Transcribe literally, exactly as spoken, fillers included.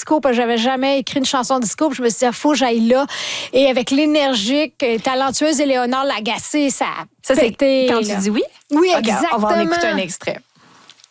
disco, parce que j'avais jamais écrit une chanson disco. Puis je me suis dit, il faut que j'aille là. Et avec l'énergique, talentueuse Éléonore Lagacé, ça a Ça, c'est pété, quand là. tu dis oui? Oui, Okay, exactement. on va en écouter un extrait.